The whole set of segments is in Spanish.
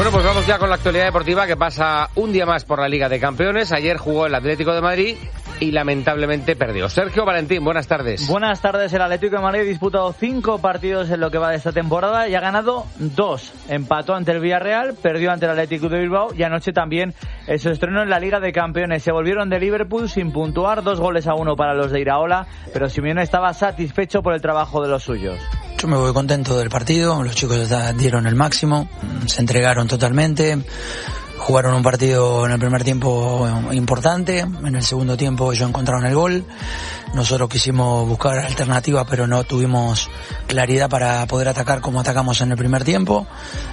Bueno, pues vamos ya con la actualidad deportiva que pasa un día más por la Liga de Campeones. Ayer jugó el Atlético de Madrid y lamentablemente perdió. Sergio Valentín, buenas tardes. Buenas tardes. El Atlético de Madrid ha disputado 5 partidos en lo que va de esta temporada y ha ganado 2. Empató ante el Villarreal, perdió ante el Atlético de Bilbao y anoche también su estreno en la Liga de Campeones. Se volvieron de Liverpool sin puntuar, 2-1 para los de Iraola, pero Simeone estaba satisfecho por el trabajo de los suyos. Yo me voy contento del partido, los chicos dieron el máximo, se entregaron totalmente, jugaron un partido en el primer tiempo importante, en el segundo tiempo ellos encontraron el gol, nosotros quisimos buscar alternativas pero no tuvimos claridad para poder atacar como atacamos en el primer tiempo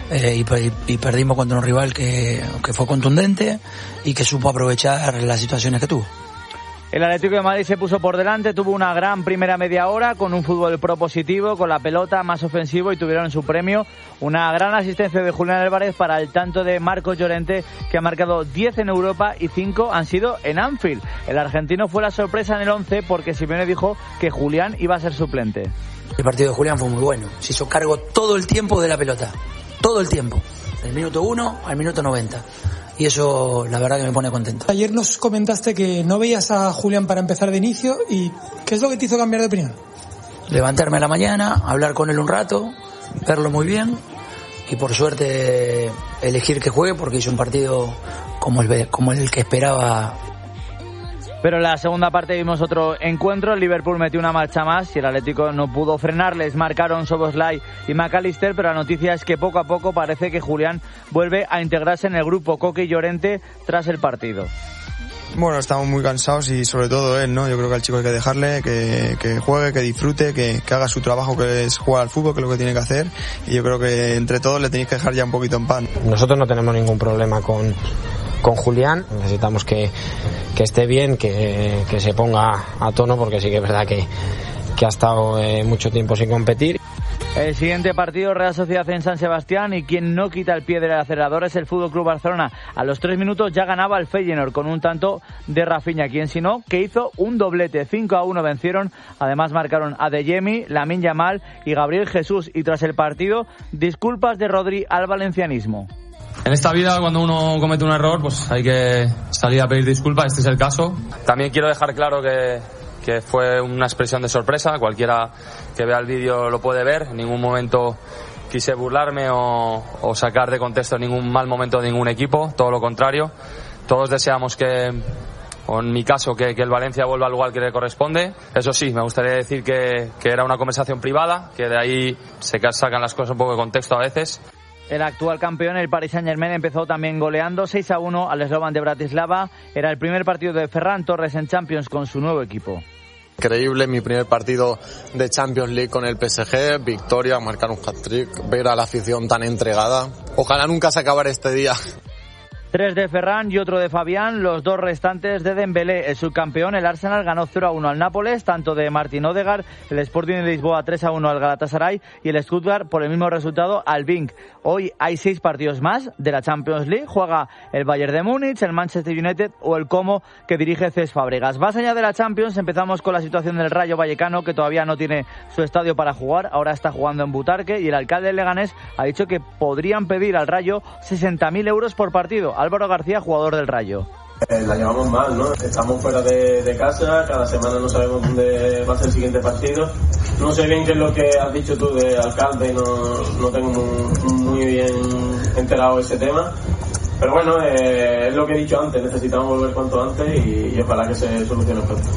y perdimos contra un rival que fue contundente y que supo aprovechar las situaciones que tuvo. El Atlético de Madrid se puso por delante, tuvo una gran primera media hora con un fútbol propositivo, con la pelota más ofensivo y tuvieron su premio. Una gran asistencia de Julián Álvarez para el tanto de Marcos Llorente, que ha marcado 10 en Europa y 5 han sido en Anfield. El argentino fue la sorpresa en el 11 porque Simeone dijo que Julián iba a ser suplente. El partido de Julián fue muy bueno, se hizo cargo todo el tiempo de la pelota, todo el tiempo, del minuto 1 al minuto 90. Y eso la verdad que me pone contento. Ayer nos comentaste que no veías a Julián para empezar de inicio. ¿Y qué es lo que te hizo cambiar de opinión? Levantarme a la mañana, hablar con él un rato, verlo muy bien y por suerte elegir que juegue porque hizo un partido como el que esperaba. Pero en la segunda parte vimos otro encuentro, el Liverpool metió una marcha más y el Atlético no pudo frenarles, marcaron Szoboszlai y McAllister, pero la noticia es que poco a poco parece que Julián vuelve a integrarse en el grupo Coque y Llorente tras el partido. Bueno, estamos muy cansados y sobre todo él, ¿no? Yo creo que al chico hay que dejarle, que juegue, que disfrute, que haga su trabajo, que es jugar al fútbol, que es lo que tiene que hacer, y yo creo que entre todos le tenéis que dejar ya un poquito en pan. Nosotros no tenemos ningún problema con Julián, necesitamos que esté bien, que se ponga a tono, porque sí que es verdad que ha estado mucho tiempo sin competir. El siguiente partido, Real Sociedad en San Sebastián, y quien no quita el pie del acelerador es el Fútbol Club Barcelona. A los 3 minutos ya ganaba el Feyenoord con un tanto de Rafinha, quien si no, que hizo un doblete. 5-1 vencieron, además marcaron Adeyemi, Lamine Yamal y Gabriel Jesús, y tras el partido, disculpas de Rodri al valencianismo. En esta vida, cuando uno comete un error, pues hay que salir a pedir disculpas, este es el caso. También quiero dejar claro que fue una expresión de sorpresa, cualquiera que vea el vídeo lo puede ver, en ningún momento quise burlarme o sacar de contexto ningún mal momento de ningún equipo, todo lo contrario, todos deseamos o en mi caso, que el Valencia vuelva al lugar que le corresponde. Eso sí, me gustaría decir que era una conversación privada, que de ahí se sacan las cosas un poco de contexto a veces. El actual campeón, el Paris Saint-Germain, empezó también goleando 6-1 al Slovan de Bratislava. Era el primer partido de Ferran Torres en Champions con su nuevo equipo. Increíble, mi primer partido de Champions League con el PSG, victoria, marcar un hat-trick, ver a la afición tan entregada. Ojalá nunca se acabara este día. 3 de Ferran y otro de Fabián, los 2 restantes de Dembélé. El subcampeón, el Arsenal, ganó 0-1 al Nápoles, tanto de Martin Odegaard, el Sporting de Lisboa 3-1 al Galatasaray y el Stuttgart por el mismo resultado al Genk. Hoy hay 6 partidos más de la Champions League, juega el Bayern de Múnich, el Manchester United o el Como que dirige Cesc Fábregas. Más allá de la Champions, empezamos con la situación del Rayo Vallecano, que todavía no tiene su estadio para jugar, ahora está jugando en Butarque, y el alcalde de Leganés ha dicho que podrían pedir al Rayo 60.000 euros por partido. Álvaro García, jugador del Rayo. La llevamos mal, ¿no? Estamos fuera de casa, cada semana no sabemos dónde va a ser el siguiente partido. No sé bien qué es lo que has dicho tú de alcalde, no tengo muy bien enterado ese tema. Pero bueno, es lo que he dicho antes, necesitamos volver cuanto antes y ojalá que se solucione pronto.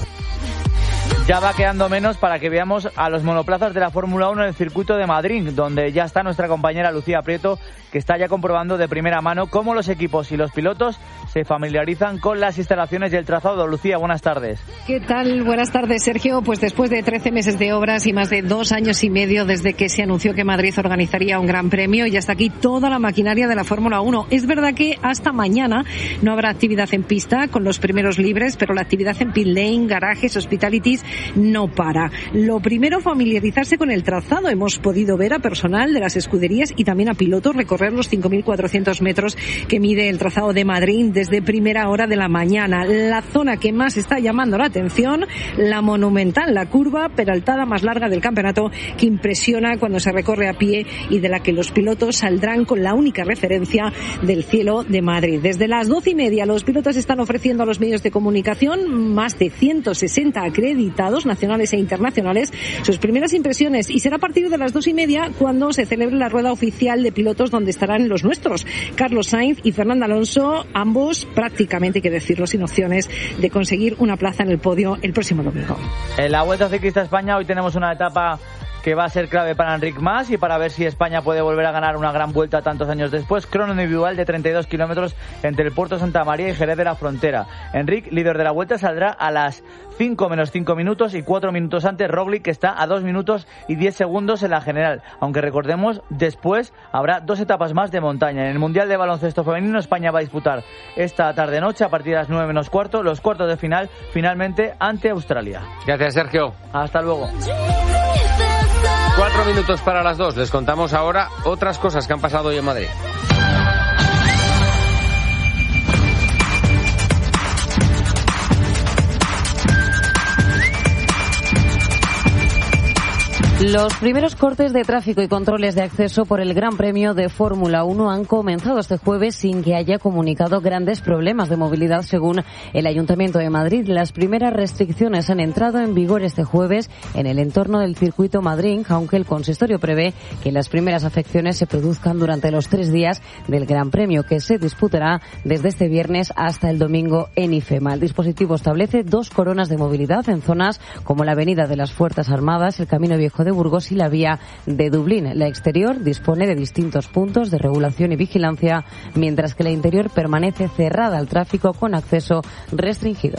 Ya va quedando menos para que veamos a los monoplazas de la Fórmula 1 en el circuito de Madrid, donde ya está nuestra compañera Lucía Prieto, que está ya comprobando de primera mano cómo los equipos y los pilotos se familiarizan con las instalaciones y el trazado. Lucía, buenas tardes. ¿Qué tal? Buenas tardes, Sergio. Pues después de 13 meses de obras y más de 2 años y medio desde que se anunció que Madrid organizaría un gran premio, y hasta aquí toda la maquinaria de la Fórmula 1. Es verdad que hasta mañana no habrá actividad en pista con los primeros libres, pero la actividad en pit lane, garajes, hospitalities no para. Lo primero, familiarizarse con el trazado. Hemos podido ver a personal de las escuderías y también a pilotos recorrer los 5.400 metros que mide el trazado de Madrid desde primera hora de la mañana. La zona que más está llamando la atención, la monumental, la curva peraltada más larga del campeonato, que impresiona cuando se recorre a pie y de la que los pilotos saldrán con la única referencia del cielo de Madrid. Desde las 12:30 los pilotos están ofreciendo a los medios de comunicación, más de 160 acreditados, nacionales e internacionales, sus primeras impresiones, y será a partir de las 2:30 cuando se celebre la rueda oficial de pilotos, donde estarán los nuestros, Carlos Sainz y Fernando Alonso, ambos prácticamente, hay que decirlo, sin opciones de conseguir una plaza en el podio el próximo domingo. En la Vuelta Ciclista a España hoy tenemos una etapa que va a ser clave para Enric Mas y para ver si España puede volver a ganar una gran vuelta tantos años después. Crono individual de 32 kilómetros entre el Puerto Santa María y Jerez de la Frontera. Enric, líder de la vuelta, saldrá a las 5 menos 5 minutos y 4 minutos antes Roglic, que está a 2 minutos y 10 segundos en la general. Aunque recordemos, después habrá 2 etapas más de montaña. En el Mundial de Baloncesto Femenino, España va a disputar esta tarde-noche, a partir de las 9 menos cuarto, los cuartos de final, finalmente ante Australia. Gracias, Sergio. Hasta luego. 4 minutos para las 2. Les contamos ahora otras cosas que han pasado hoy en Madrid. Los primeros cortes de tráfico y controles de acceso por el Gran Premio de Fórmula 1 han comenzado este jueves sin que haya comunicado grandes problemas de movilidad, según el Ayuntamiento de Madrid. Las primeras restricciones han entrado en vigor este jueves en el entorno del circuito Madrid, aunque el consistorio prevé que las primeras afecciones se produzcan durante los 3 días del Gran Premio, que se disputará desde este viernes hasta el domingo en IFEMA. El dispositivo establece 2 coronas de movilidad en zonas como la Avenida de las Fuerzas Armadas, el Camino Viejo de Burgos y la vía de Dublín. La exterior dispone de distintos puntos de regulación y vigilancia, mientras que la interior permanece cerrada al tráfico con acceso restringido.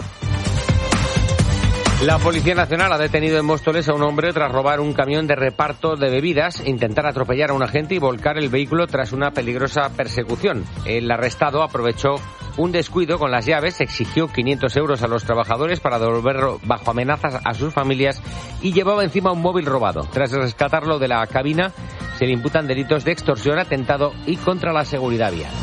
La Policía Nacional ha detenido en Móstoles a un hombre tras robar un camión de reparto de bebidas, intentar atropellar a un agente y volcar el vehículo tras una peligrosa persecución. El arrestado aprovechó un descuido con las llaves, exigió 500 euros a los trabajadores para devolverlo bajo amenazas a sus familias y llevaba encima un móvil robado. Tras rescatarlo de la cabina, se le imputan delitos de extorsión, atentado y contra la seguridad vial.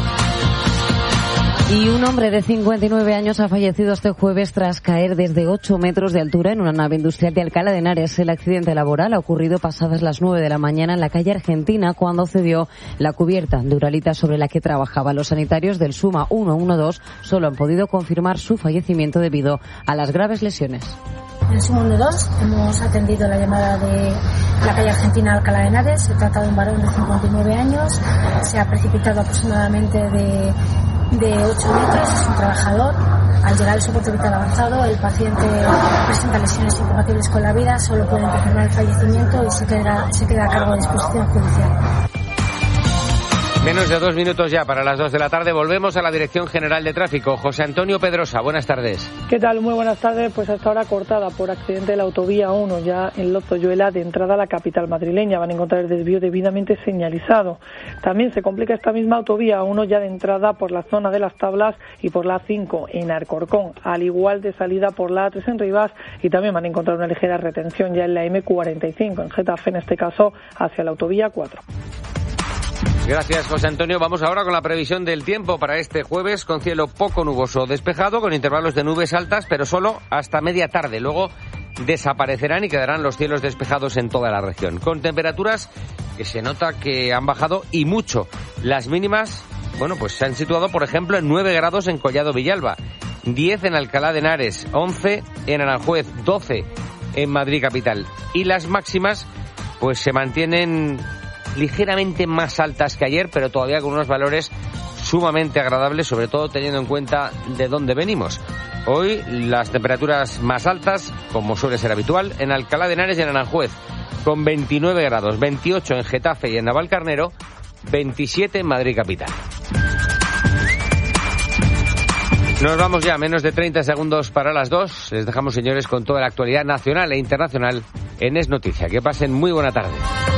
Y un hombre de 59 años ha fallecido este jueves tras caer desde 8 metros de altura en una nave industrial de Alcalá de Henares. El accidente laboral ha ocurrido pasadas las 9 de la mañana en la calle Argentina, cuando cedió la cubierta de uralita sobre la que trabajaba. Los sanitarios del SUMA 112 solo han podido confirmar su fallecimiento debido a las graves lesiones. En SUMA 112 hemos atendido la llamada de la calle Argentina Alcalá de Henares. Se trata de un varón de 59 años. Se ha precipitado aproximadamente de 8 metros, es un trabajador. Al llegar al soporte vital avanzado, el paciente presenta lesiones incompatibles con la vida, solo pueden confirmar el fallecimiento y se queda a cargo de disposición judicial. Menos de 2 minutos ya para las 2 de la tarde. Volvemos a la Dirección General de Tráfico. José Antonio Pedrosa, buenas tardes. ¿Qué tal? Muy buenas tardes. Pues hasta ahora cortada por accidente de la autovía 1, ya en Lozoyuela, de entrada a la capital madrileña. Van a encontrar el desvío debidamente señalizado. También se complica esta misma autovía 1 ya de entrada por la zona de las Tablas y por la 5 en Alcorcón, al igual de salida por la A3 en Rivas, y también van a encontrar una ligera retención ya en la M45, en Getafe, en este caso hacia la autovía 4. Gracias, José Antonio. Vamos ahora con la previsión del tiempo para este jueves, con cielo poco nuboso despejado, con intervalos de nubes altas, pero solo hasta media tarde. Luego desaparecerán y quedarán los cielos despejados en toda la región, con temperaturas que se nota que han bajado y mucho. Las mínimas, pues se han situado, por ejemplo, en 9 grados en Collado Villalba, 10 en Alcalá de Henares, 11 en Aranjuez, 12 en Madrid capital. Y las máximas, pues se mantienen ligeramente más altas que ayer, pero todavía con unos valores sumamente agradables, sobre todo teniendo en cuenta de dónde venimos. Hoy las temperaturas más altas, como suele ser habitual, en Alcalá de Henares y en Aranjuez, con 29 grados, 28 en Getafe y en Navalcarnero, 27 en Madrid capital. Nos vamos ya, menos de 30 segundos para las 2. Les dejamos, señores, con toda la actualidad nacional e internacional en Es Noticia. Que pasen muy buena tarde.